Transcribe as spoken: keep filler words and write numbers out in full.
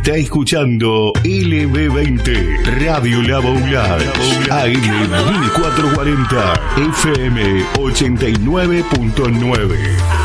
Está escuchando L B veinte, Radio La Boulage, A M mil cuatrocientos cuarenta, F M ochenta y nueve punto nueve.